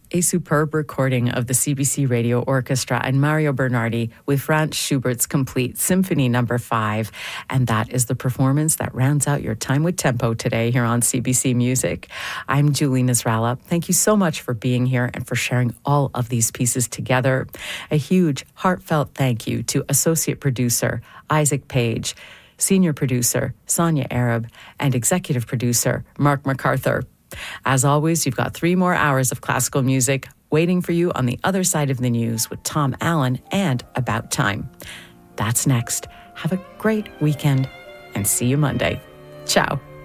A superb recording of the CBC Radio Orchestra and Mario Bernardi with Franz Schubert's complete Symphony No. 5. And that is the performance that rounds out your time with tempo today here on CBC Music. I'm Julie Nasrallah. Thank you so much for being here and for sharing all of these pieces together. A huge, heartfelt thank you to Associate Producer Isaac Page, Senior Producer Sonia Arab, and Executive Producer Mark MacArthur. As always, you've got 3 more hours of classical music waiting for you on the other side of the news with Tom Allen and About Time. That's next. Have a great weekend and see you Monday. Ciao.